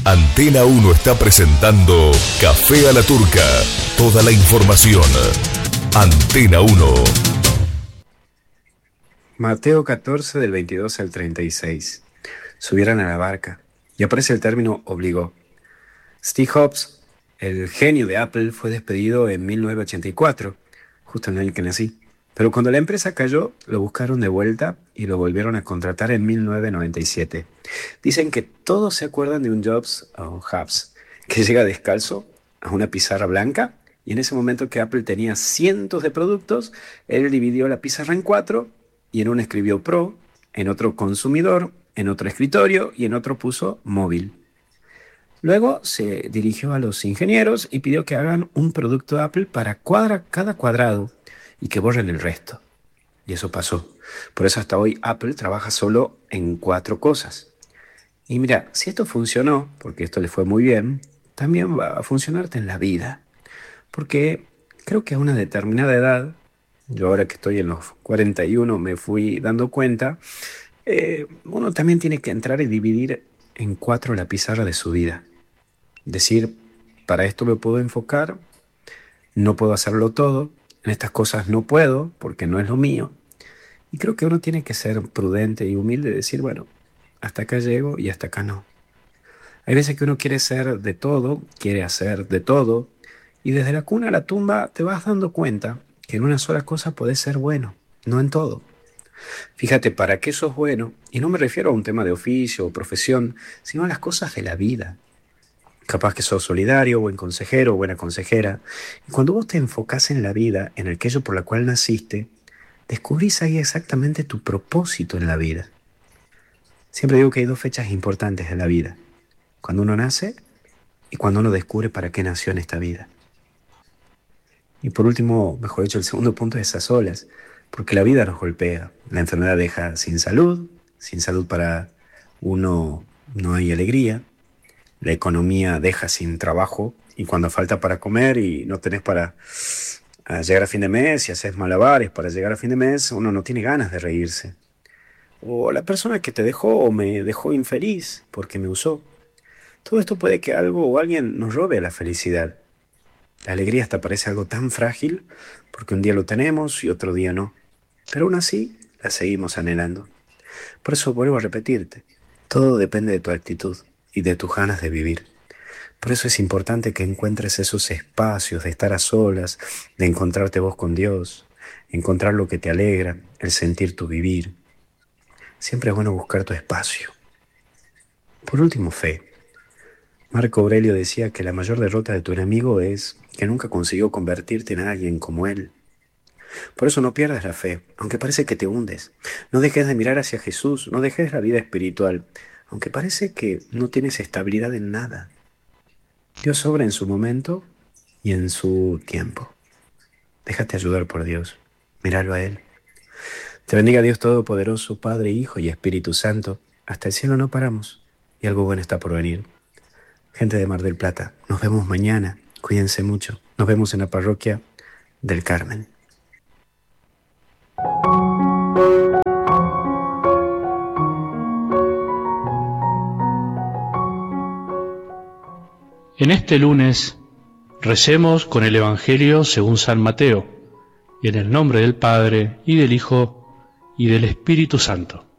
Antena 1 está presentando Café a la Turca. Toda la información. Antena 1. Mateo 14 del 22 al 36. Subieron a la barca y aparece el término obligó. Steve Jobs, el genio de Apple, fue despedido en 1984, justo en el año que nací. Pero cuando la empresa cayó, lo buscaron de vuelta y lo volvieron a contratar en 1997. Dicen que todos se acuerdan de un Jobs o Hubs que llega descalzo a una pizarra blanca, y en ese momento que Apple tenía cientos de productos, él dividió la pizarra en 4 y en uno escribió Pro, en otro Consumidor, en otro Escritorio y en otro puso Móvil. Luego se dirigió a los ingenieros y pidió que hagan un producto Apple para cada cuadrado y que borren el resto. Y eso pasó. Por eso hasta hoy Apple trabaja solo en 4 cosas. Y mira, si esto funcionó, porque esto le fue muy bien, también va a funcionarte en la vida. Porque creo que a una determinada edad, yo ahora que estoy en los 41 me fui dando cuenta, uno también tiene que entrar y dividir en 4 la pizarra de su vida. Decir, para esto me puedo enfocar, no puedo hacerlo todo, en estas cosas no puedo porque no es lo mío. Y creo que uno tiene que ser prudente y humilde y decir, bueno, hasta acá llego y hasta acá no. Hay veces que uno quiere ser de todo, quiere hacer de todo, y desde la cuna a la tumba te vas dando cuenta que en una sola cosa podés ser bueno, no en todo. Fíjate, ¿para qué sos bueno? Y no me refiero a un tema de oficio o profesión, sino a las cosas de la vida. Capaz que sos solidario, buen consejero, buena consejera. Y cuando vos te enfocás en la vida, en aquello por la cual naciste, descubrís ahí exactamente tu propósito en la vida. Siempre digo que hay 2 fechas importantes de la vida: cuando uno nace y cuando uno descubre para qué nació en esta vida. Y por último, mejor dicho, el segundo punto es a solas, porque la vida nos golpea. La enfermedad deja sin salud para uno no hay alegría. La economía deja sin trabajo, y cuando falta para comer y no tenés para llegar a fin de mes y haces malabares para llegar a fin de mes, uno no tiene ganas de reírse. O la persona que te dejó o me dejó infeliz porque me usó. Todo esto puede que algo o alguien nos robe la felicidad. La alegría hasta parece algo tan frágil porque un día lo tenemos y otro día no. Pero aún así la seguimos anhelando. Por eso vuelvo a repetirte, todo depende de tu actitud y de tus ganas de vivir. Por eso es importante que encuentres esos espacios de estar a solas, de encontrarte vos con Dios, encontrar lo que te alegra, el sentir tu vivir. Siempre es bueno buscar tu espacio. Por último, fe. Marco Aurelio decía que la mayor derrota de tu enemigo es que nunca consiguió convertirte en alguien como él. Por eso no pierdas la fe, aunque parece que te hundes. No dejes de mirar hacia Jesús, no dejes la vida espiritual, aunque parece que no tienes estabilidad en nada. Dios obra en su momento y en su tiempo. Déjate ayudar por Dios. Míralo a Él. Te bendiga Dios Todopoderoso, Padre, Hijo y Espíritu Santo. Hasta el cielo no paramos y algo bueno está por venir. Gente de Mar del Plata, nos vemos mañana. Cuídense mucho. Nos vemos en la parroquia del Carmen. En este lunes recemos con el Evangelio según San Mateo, y en el nombre del Padre, y del Hijo, y del Espíritu Santo.